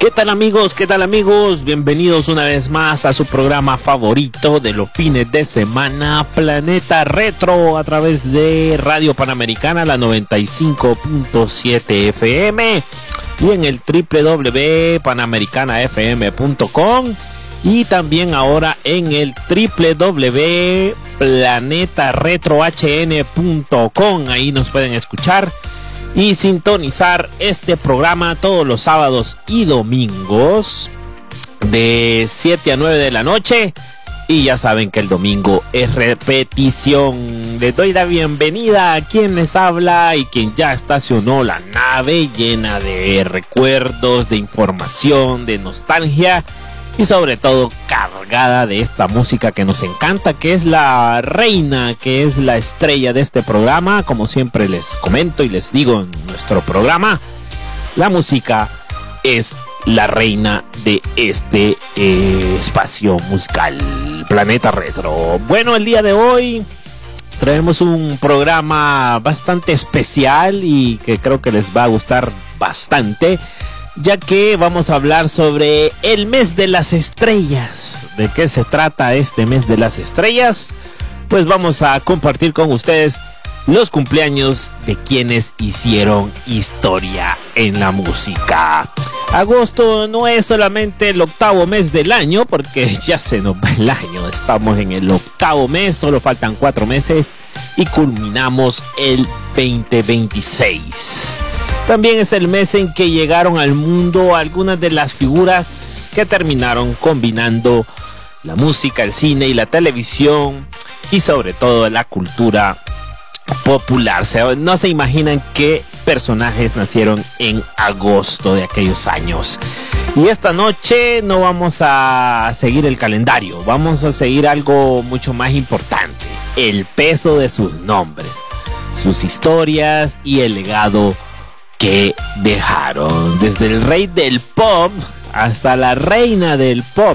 ¿Qué tal amigos? ¿Qué tal amigos? Bienvenidos una vez más a su programa favorito de los fines de semana, Planeta Retro, a través de Radio Panamericana, la 95.7 FM y en el www.panamericanafm.com y también ahora en el www.planetaretrohn.com. Ahí nos pueden escuchar y sintonizar este programa todos los sábados y domingos de 7 a 9 de la noche. Y ya saben que el domingo es repetición. Les doy la bienvenida a quien les habla y quien ya estacionó la nave llena de recuerdos, de información, de nostalgia y sobre todo cargada de esta música que nos encanta, que es la reina, que es la estrella de este programa. Como siempre les comento y les digo en nuestro programa, la música es la reina de este espacio musical, Planeta Retro. Bueno, el día de hoy traemos un programa bastante especial y que creo que les va a gustar bastante, ya que vamos a hablar sobre el mes de las estrellas. ¿De qué se trata este mes de las estrellas? Pues vamos a compartir con ustedes los cumpleaños de quienes hicieron historia en la música. Agosto no es solamente el octavo mes del año, porque ya se nos va el año. Estamos en el octavo mes, solo faltan 4 meses y culminamos el 2026. También es el mes en que llegaron al mundo algunas de las figuras que terminaron combinando la música, el cine y la televisión y sobre todo la cultura popular. No se imaginan qué personajes nacieron en agosto de aquellos años. Y esta noche no vamos a seguir el calendario, vamos a seguir algo mucho más importante: el peso de sus nombres, sus historias y el legado que dejaron. Desde el rey del pop hasta la reina del pop,